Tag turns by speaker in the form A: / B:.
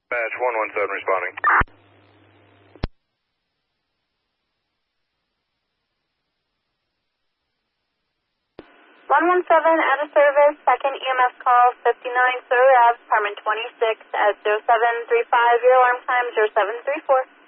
A: Batch 117 responding.
B: 117 out of service, second EMS call, 59 Surrey Ave, apartment 26 at 0735, your alarm time 0734.